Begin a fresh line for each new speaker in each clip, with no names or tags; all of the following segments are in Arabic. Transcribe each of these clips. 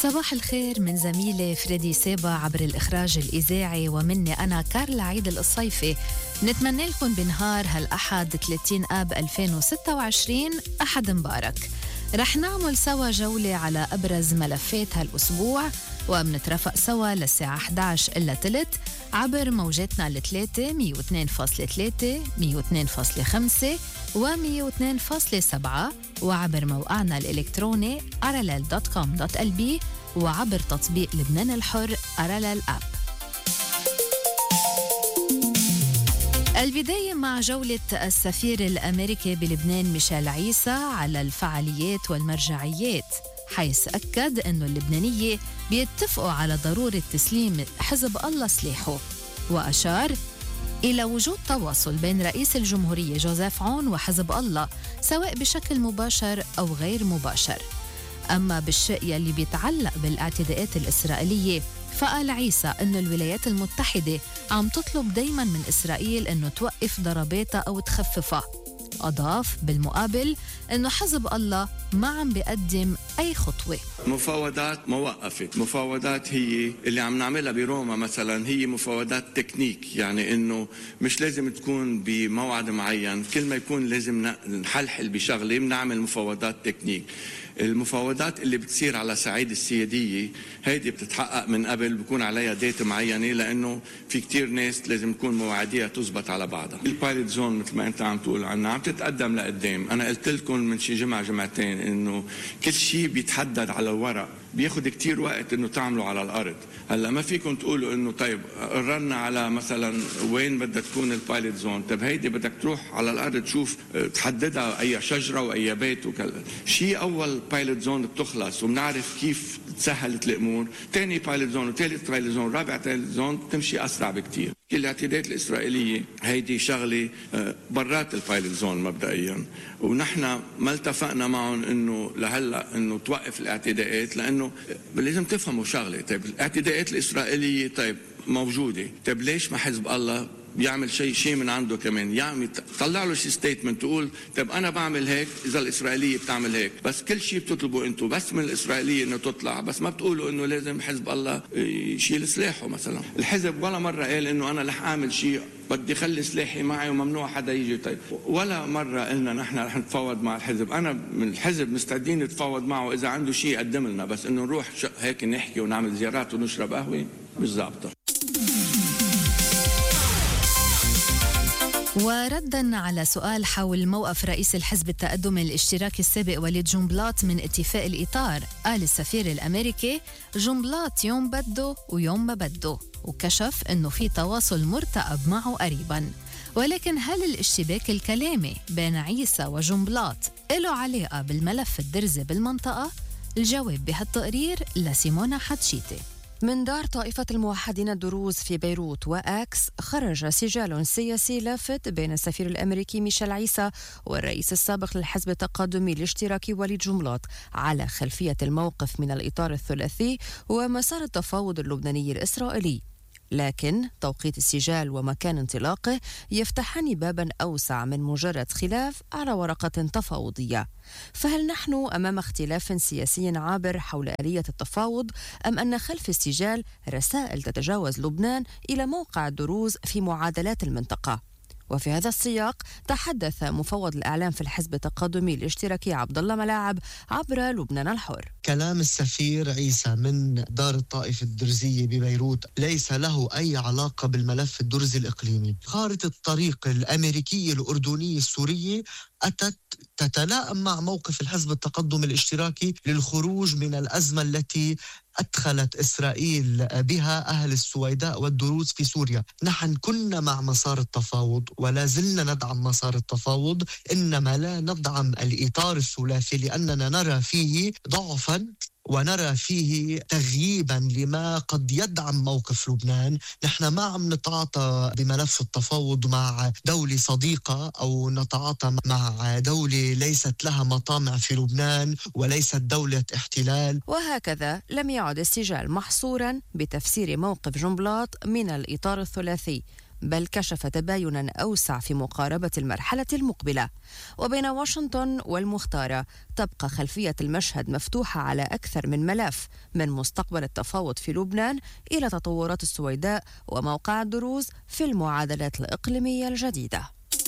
صباح الخير من زميلي فريدي سيبا عبر الإخراج الإذاعي، ومني أنا كارلا عيد القصيفي. نتمنى لكم بنهار هالأحد 30 آب 2026 أحد مبارك. رح نعمل سوا جولة على أبرز ملفات هالأسبوع، وبنترافق سوا للساعة 11 إلا تلت عبر موجاتنا الثلاثة 102.3 102.5 و102.7، وعبر موقعنا الإلكتروني rll.com.lb، وعبر تطبيق لبنان الحر RLL App. البداية مع جولة السفير الأمريكي بلبنان ميشيل عيسى على الفعاليات والمرجعيات، حيث أكد أنه اللبنانية بيتفقوا على ضرورة تسليم حزب الله سلاحه، وأشار إلى وجود تواصل بين رئيس الجمهورية جوزيف عون وحزب الله سواء بشكل مباشر أو غير مباشر. أما بالشيء يلي بيتعلق بالاعتداءات الإسرائيلية، فقال عيسى أن الولايات المتحدة عم تطلب دايما من إسرائيل أنه توقف ضرباتها أو تخففها. أضاف بالمقابل أنه حزب الله ما عم بيقدم أي خطوة.
مفاوضات ما وقفت، مفاوضات هي اللي عم نعملها بروما مثلا، هي مفاوضات تكنيك، يعني أنه مش لازم تكون بموعد معين، كل ما يكون لازم نحلحل بشغلة بنعمل مفاوضات تكنيك. المفاوضات اللي بتصير على صعيد السيادية هيدي بتتحقق من قبل، بكون عليها ديت معينة، لأنه في كتير ناس لازم تكون مواعيدها تزبط على بعضها. البايلوت زون مثل ما أنت عم تقول عنها عم تتقدم لقدام. أنا قلت لكم من شي جمعتين إنه كل شيء بيتحدد على الورق بياخد كتير وقت إنه تعملوا على الأرض. هلا ما فيكم تقولوا إنه طيب قررنا على مثلا وين بدها تكون البايلوت زون، طيب هيدي بدك تروح على الأرض تشوف تحددها أي شجرة وأي بيت وكذا. شيء أول بايلوت زون بتخلص وبنعرف كيف تسهلت الأمور، تاني بايلوت زون وثالث بايلوت زون رابع بايلوت زون تمشي أسرع بكتير. كل الاعتداءات الإسرائيلية هيدي شغلة برات البايلوت زون مبدئيا، ونحن ما التفقنا معهم إنه لهلا إنه توقف الاعتداءات، لأنه لازم تفهموا شغلة. طيب الاعتداءات الإسرائيلية طيب موجودة، طيب ليش ما حزب الله بيعمل شيء من عنده كمان؟ يعني طلع له شي ستيتمنت تقول طيب انا بعمل هيك اذا الاسرائيليه بتعمل هيك، بس كل شيء بتطلبوا انتم بس من الاسرائيليه انه تطلع، بس ما بتقولوا انه لازم حزب الله يشيل سلاحه مثلا. الحزب ولا مره قال انه انا رح اعمل شيء بدي خلي سلاحي معي وممنوع حدا يجي. طيب ولا مره قلنا نحن رح نتفاوض مع الحزب. انا من الحزب مستعدين نتفاوض معه اذا عنده شيء يقدم لنا، بس انه نروح هيك نحكي ونعمل زيارات ونشرب قهوه مش ظابطه.
ورداً على سؤال حول موقف رئيس الحزب التقدمي الاشتراكي السابق وليد جنبلاط من اتفاق الإطار، قال السفير الأمريكي جنبلاط يوم بده ويوم ما بده، وكشف أنه في تواصل مرتقب معه قريباً. ولكن هل الاشتباك الكلامي بين عيسى وجنبلاط له علاقة بالملف الدرزي بالمنطقة؟ الجواب بهالتقرير لسيمونا حتشيتي.
من دار طائفة الموحدين الدروز في بيروت وأكس خرج سجال سياسي لافت بين السفير الأمريكي ميشيل عيسى والرئيس السابق للحزب التقدمي الاشتراكي وليد جنبلاط على خلفية الموقف من الإطار الثلاثي ومسار التفاوض اللبناني الإسرائيلي. لكن توقيت السجال ومكان انطلاقه يفتحان بابا أوسع من مجرد خلاف على ورقة تفاوضية. فهل نحن أمام اختلاف سياسي عابر حول آلية التفاوض، أم أن خلف السجال رسائل تتجاوز لبنان إلى موقع الدروز في معادلات المنطقة؟ وفي هذا السياق تحدث مفوض الإعلام في الحزب التقدمي الاشتراكي عبد الله ملاعب عبر لبنان الحر.
كلام السفير عيسى من دار الطائفة الدرزية ببيروت ليس له أي علاقة بالملف الدرزي الإقليمي. خارطة الطريق الأمريكية الأردنية السورية أتت تتلائم مع موقف الحزب التقدمي الاشتراكي للخروج من الأزمة التي أدخلت إسرائيل بها أهل السويداء والدروز في سوريا. نحن كنا مع مسار التفاوض ولا زلنا ندعم مسار التفاوض، إنما لا ندعم الإطار الثلاثي لأننا نرى فيه ضعفا ونرى فيه تغييبا لما قد يدعم موقف لبنان. نحن ما عم نتعاطى بملف التفاوض مع دولة صديقة أو نتعاطى مع دولة ليست لها مطامع في لبنان وليست دولة احتلال.
وهكذا لم يعد السجال محصورا بتفسير موقف جنبلاط من الإطار الثلاثي، بل كشف تبايناً أوسع في مقاربة المرحلة المقبلة. وبين واشنطن والمختارة تبقى خلفية المشهد مفتوحة على أكثر من ملف، من مستقبل التفاوض في لبنان إلى تطورات السويداء وموقع الدروز في المعادلات الإقليمية الجديدة.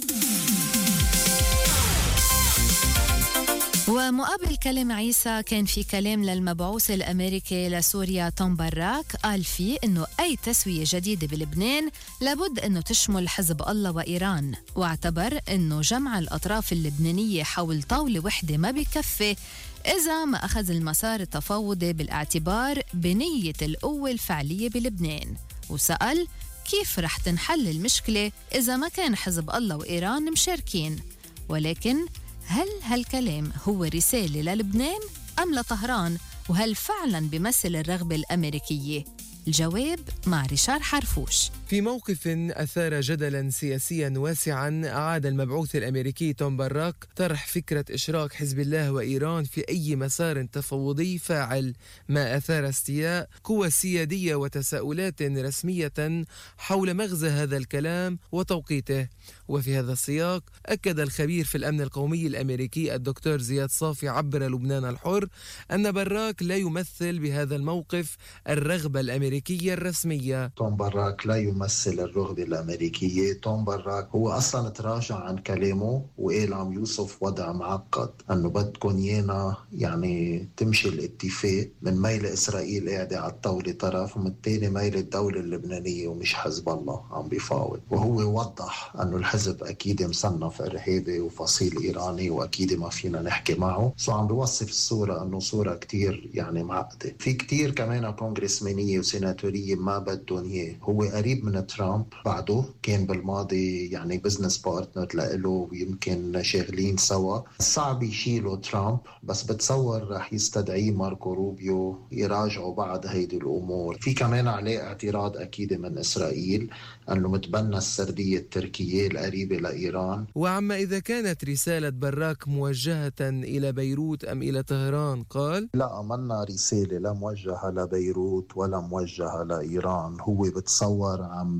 ومقابل كلام عيسى كان في كلام للمبعوث الأمريكي لسوريا توم براك، قال فيه إنه أي تسوية جديدة بلبنان لابد إنه تشمل حزب الله وإيران، واعتبر إنه جمع الأطراف اللبنانية حول طاولة وحدة ما بيكفي إذا ما أخذ المسار التفاوضي بالاعتبار بنية القوة الفعلية بلبنان، وسأل كيف رح تنحل المشكلة إذا ما كان حزب الله وإيران مشاركين. ولكن هل هالكلام هو رسالة للبنان أم لطهران؟ وهل فعلاً بيمثل الرغبة الأمريكية؟ الجواب مع ريشار حرفوش.
في موقف أثار جدلاً سياسياً واسعاً، أعاد المبعوث الأمريكي توم براك طرح فكرة إشراك حزب الله وإيران في أي مسار تفاوضي فاعل، ما أثار استياء قوى سيادية وتساؤلات رسمية حول مغزى هذا الكلام وتوقيته. وفي هذا السياق أكد الخبير في الأمن القومي الأمريكي الدكتور زياد صافي عبر لبنان الحر أن براك لا يمثل بهذا الموقف الرغبة الأمريكية الرسمية.
توم براك لا يمثل الرغبة الأمريكية. توم براك هو أصلا تراجع عن كلامه وقال عم يوصف وضع معقد، أنه بدكن يانا يعني تمشي الاتفاق من ميل إسرائيل قاعدة على الطاولة طرف، ومن الثاني ميل الدولة اللبنانية ومش حزب الله عم بيفاوض. وهو وضح أنه الحزب أكيد مصنف إرهابي وفصيل إيراني وأكيد ما فينا نحكي معه، سو عم بيوصف الصورة أنه صورة كتير يعني معقدة. في كتير كمان كونغرسمانية وسيناتورية ما بدهم إياه. هو قريب من ترامب، بعده كان بالماضي يعني بزنس بارتنر لإله ويمكن شاغلين سوا. صعب يشيلوا ترامب، بس بتصور رح يستدعي ماركو روبيو يراجعوا بعض هيدي الأمور. في كمان عليه اعتراض أكيد من إسرائيل أنه متبنى السردية التركية القريبة لإيران.
وعما إذا كانت رسالة براك موجهة إلى بيروت أم إلى طهران، قال
لا، منا رسالة لا موجهة لبيروت ولا موجهة لإيران. هو بتصور عم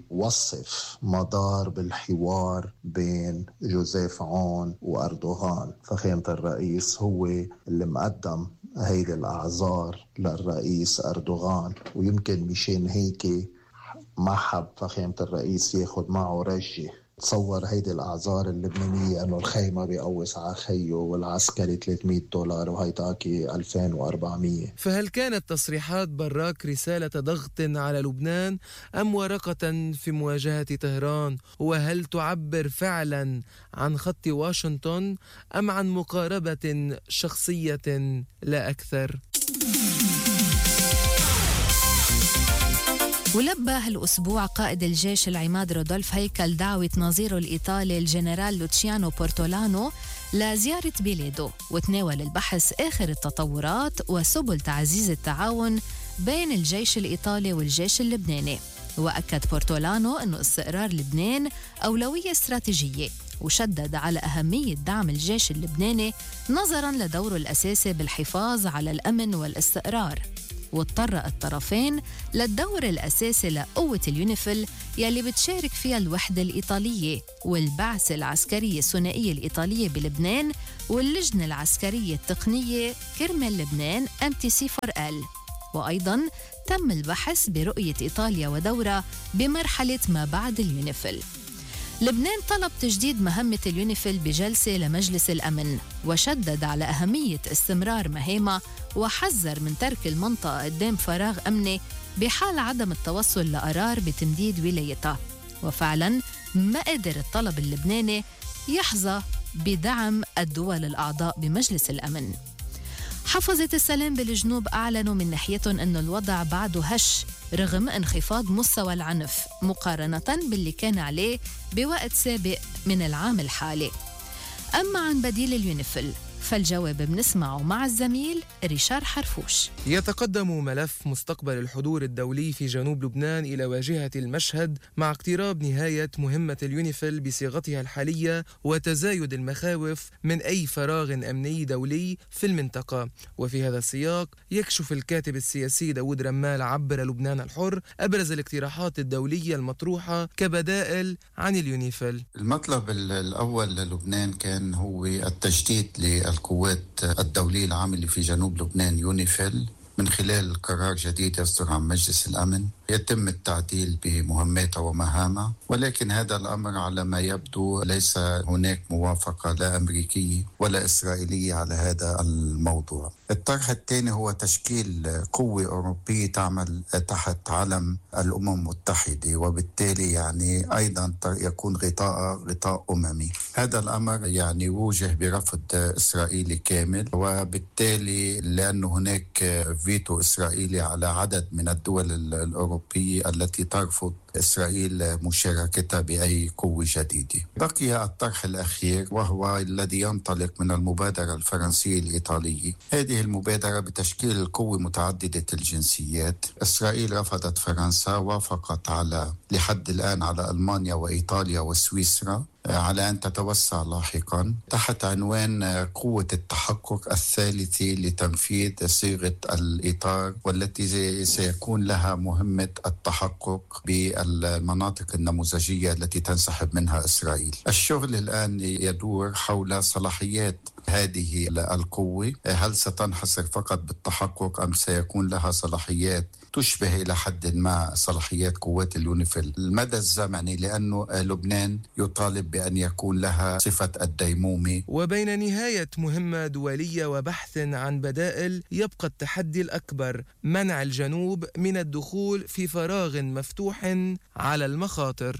بيوصف مدار بالحوار بين جوزيف عون وأردوغان. فخامة الرئيس هو اللي مقدم هيدي الأعذار للرئيس أردوغان، ويمكن مشان هيك ما حب فخامة الرئيس ياخد معه رجة. تصور هيدي الأعذار اللبنانية أنه الخيمة بيقوس على خيه والعسكري $300 وهيتاكي 2400.
فهل كانت تصريحات براك رسالة ضغط على لبنان أم ورقة في مواجهة طهران؟ وهل تعبر فعلا عن خط واشنطن أم عن مقاربة شخصية لا أكثر؟
ولبى هالأسبوع قائد الجيش العماد رودولف هيكل دعوة نظيره الإيطالي الجنرال لوتشيانو بورتولانو لزيارة بلاده، وتناول البحث آخر التطورات وسبل تعزيز التعاون بين الجيش الإيطالي والجيش اللبناني. وأكد بورتولانو أنه استقرار لبنان أولوية استراتيجية، وشدد على أهمية دعم الجيش اللبناني نظراً لدوره الأساسي بالحفاظ على الأمن والاستقرار. واضطر الطرفين للدور الأساسي لقوة اليونيفيل يلي بتشارك فيها الوحدة الإيطالية والبعثة العسكرية الثنائية الإيطالية بلبنان واللجنة العسكرية التقنية كرمال لبنان MTC4L. وأيضاً تم البحث برؤية إيطاليا ودورها بمرحلة ما بعد اليونيفيل. لبنان طلب تجديد مهمة اليونيفيل بجلسة لمجلس الأمن، وشدد على أهمية استمرار مهامها، وحذر من ترك المنطقة قدام فراغ أمني بحال عدم التوصل لقرار بتمديد ولايتها. وفعلاً ما قدر الطلب اللبناني يحظى بدعم الدول الأعضاء بمجلس الأمن. حفظة السلام بالجنوب أعلنوا من ناحيتهم أن الوضع بعده هش رغم انخفاض مستوى العنف مقارنة باللي كان عليه بوقت سابق من العام الحالي. أما عن بديل اليونيفيل فالجواب بنسمعه مع الزميل ريشار حرفوش.
يتقدم ملف مستقبل الحضور الدولي في جنوب لبنان إلى واجهة المشهد مع اقتراب نهاية مهمة اليونيفيل بصيغتها الحالية وتزايد المخاوف من أي فراغ أمني دولي في المنطقة. وفي هذا السياق يكشف الكاتب السياسي داود رمال عبر لبنان الحر أبرز الاقتراحات الدولية المطروحة كبدائل عن اليونيفيل.
المطلب الأول للبنان كان هو التجديد للقوات الدولية العاملة في جنوب لبنان يونيفيل من خلال قرار جديد يصدر عن مجلس الأمن يتم التعديل بمهماتها ومهامها، ولكن هذا الأمر على ما يبدو ليس هناك موافقة لا أمريكية ولا إسرائيلية على هذا الموضوع. الطرح الثاني هو تشكيل قوة أوروبية تعمل تحت علم الأمم المتحدة، وبالتالي يعني أيضا يكون غطاء أممي. هذا الأمر يعني وجه برفض إسرائيلي كامل، وبالتالي لأنه هناك فيتو إسرائيلي على عدد من الدول الأوروبية التي ترفض إسرائيل مشاركتها بأي قوة جديدة. بقي الطرح الأخير وهو الذي ينطلق من المبادرة الفرنسية الإيطالية. هذه المبادرة بتشكيل قوة متعددة الجنسيات. إسرائيل رفضت، فرنسا وافقت على لحد الآن على ألمانيا وإيطاليا وسويسرا على أن تتوسع لاحقا تحت عنوان قوة التحقق الثالثة لتنفيذ صيغة الإطار، والتي سيكون لها مهمة التحقق بالمناطق النموذجية التي تنسحب منها إسرائيل. الشغل الآن يدور حول صلاحيات هذه القوة، هل ستنحصر فقط بالتحقق أم سيكون لها صلاحيات تشبه إلى حد ما صلاحيات قوات اليونيفيل المدى الزمني، لأنه لبنان يطالب بأن يكون لها صفة الديمومة.
وبين نهاية مهمة دولية وبحث عن بدائل يبقى التحدي الأكبر منع الجنوب من الدخول في فراغ مفتوح على المخاطر.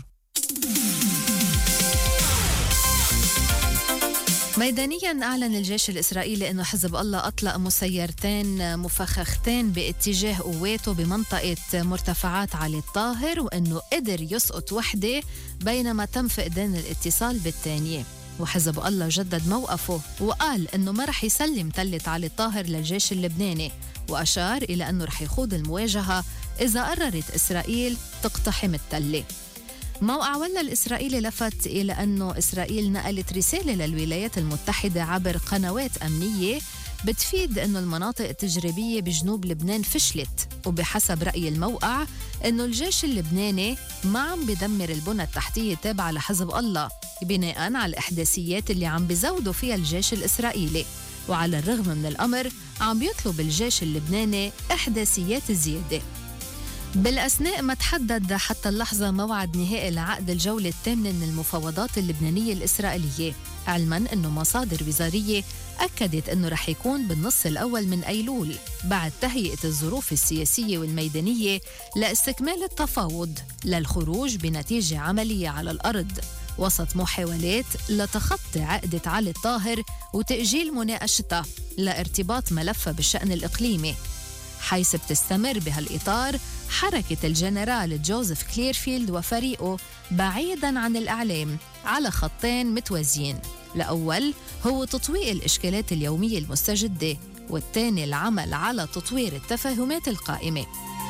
ميدانياً أعلن الجيش الإسرائيلي أنه حزب الله أطلق مسيرتين مفخختين باتجاه قواته بمنطقة مرتفعات علي الطاهر، وأنه قدر يسقط وحدة بينما تم فقدان الاتصال بالثانية. وحزب الله جدد موقفه وقال أنه ما رح يسلم تلة علي الطاهر للجيش اللبناني، وأشار إلى أنه رح يخوض المواجهة إذا قررت إسرائيل تقتحم التلة. موقع ولا الإسرائيلي لفت إلى أنه إسرائيل نقلت رسالة للولايات المتحدة عبر قنوات أمنية بتفيد أنه المناطق التجريبية بجنوب لبنان فشلت، وبحسب رأي الموقع أنه الجيش اللبناني ما عم بدمر البنى التحتية التابعة لحزب الله بناء على الإحداثيات اللي عم بزودوا فيها الجيش الإسرائيلي، وعلى الرغم من الأمر عم بيطلب الجيش اللبناني إحداثيات زيادة. بالأثناء ما تحدد حتى اللحظة موعد نهائي لعقد الجولة الثامنة من المفاوضات اللبنانية الإسرائيلية، علماً أنه مصادر وزارية أكدت أنه رح يكون بالنص الأول من أيلول بعد تهيئة الظروف السياسية والميدانية لاستكمال التفاوض للخروج بنتيجة عملية على الأرض، وسط محاولات لتخطي عقدة علي الطاهر وتأجيل مناقشتها لارتباط ملفها بالشأن الإقليمي، حيث بتستمر بهالإطار حركة الجنرال جوزيف كليرفيلد وفريقه بعيداً عن الإعلام على خطين متوازيين. الأول هو تطويق الإشكالات اليومية المستجدة، والثاني العمل على تطوير التفاهمات القائمة.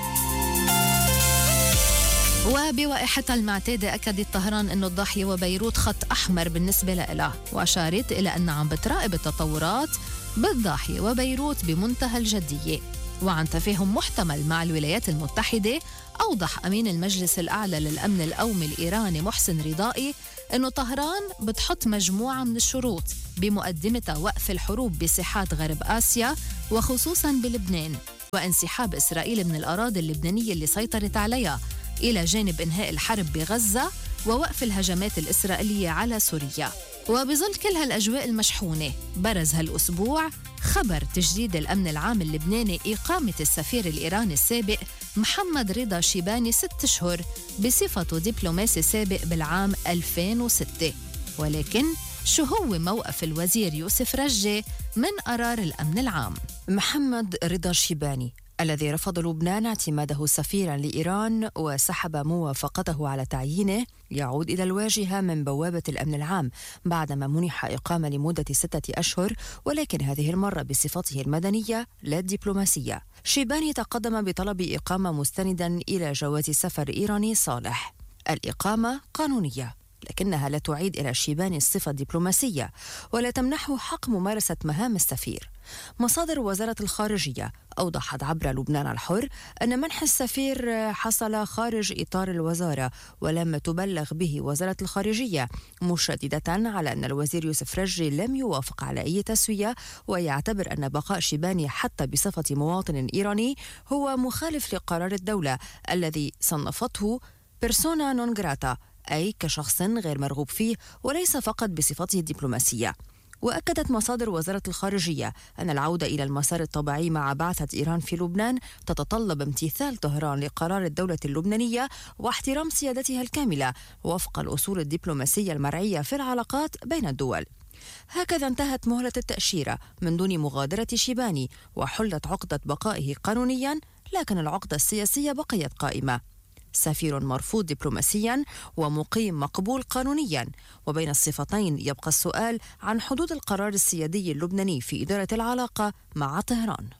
وبوائحتها المعتادة أكدت طهران أن الضاحية وبيروت خط أحمر بالنسبة لها، وأشارت إلى أن عم بتراقب التطورات بالضاحية وبيروت بمنتهى الجدية وعن تفاهم محتمل مع الولايات المتحدة. أوضح أمين المجلس الأعلى للأمن القومي الإيراني محسن رضائي أنه طهران بتحط مجموعة من الشروط بمقدمتها وقف الحروب بساحات غرب آسيا وخصوصاً بلبنان، وانسحاب إسرائيل من الأراضي اللبنانية اللي سيطرت عليها، إلى جانب إنهاء الحرب بغزة ووقف الهجمات الإسرائيلية على سوريا. وبظل كل هالأجواء المشحونة برز هالأسبوع خبر تجديد الأمن العام اللبناني إقامة السفير الإيراني السابق محمد رضا شيباني 6 أشهر بصفته دبلوماسي سابق بالعام 2006. ولكن شو هو موقف الوزير يوسف رجة من قرار الأمن العام؟
محمد رضا شيباني الذي رفض لبنان اعتماده سفيرا لإيران وسحب موافقته على تعيينه يعود إلى الواجهة من بوابة الأمن العام بعدما منح إقامة لمدة 6 أشهر، ولكن هذه المرة بصفته المدنية لا الدبلوماسية. شيباني تقدم بطلب إقامة مستندا إلى جواز سفر إيراني صالح. الإقامة قانونية، لكنها لا تعيد إلى شيباني الصفة الدبلوماسية ولا تمنحه حق ممارسة مهام السفير. مصادر وزارة الخارجية أوضحت عبر لبنان الحر أن منح السفير حصل خارج إطار الوزارة ولم تبلغ به وزارة الخارجية، مشددة على أن الوزير يوسف رجي لم يوافق على أي تسوية، ويعتبر أن بقاء شيباني حتى بصفة مواطن إيراني هو مخالف لقرار الدولة الذي صنفته بيرسونا نون جراتا، أي كشخص غير مرغوب فيه وليس فقط بصفته الدبلوماسية. وأكدت مصادر وزارة الخارجية أن العودة إلى المسار الطبيعي مع بعثة إيران في لبنان تتطلب امتثال طهران لقرار الدولة اللبنانية واحترام سيادتها الكاملة وفق الأصول الدبلوماسية المرعية في العلاقات بين الدول. هكذا انتهت مهلة التأشيرة من دون مغادرة شيباني وحلت عقدة بقائه قانونيا، لكن العقدة السياسية بقيت قائمة. سفير مرفوض دبلوماسيا ومقيم مقبول قانونيا، وبين الصفتين يبقى السؤال عن حدود القرار السيادي اللبناني في إدارة العلاقة مع طهران.